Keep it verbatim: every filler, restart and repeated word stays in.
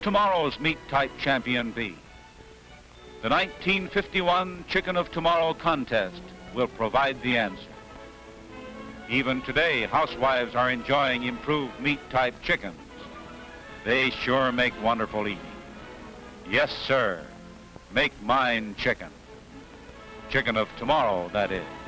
tomorrow's meat type champion be? The nineteen fifty-one Chicken of Tomorrow contest will provide the answer. Even today, housewives are enjoying improved meat type chickens. They sure make wonderful eating. Yes, sir. Make mine chicken. Chicken of Tomorrow, that is.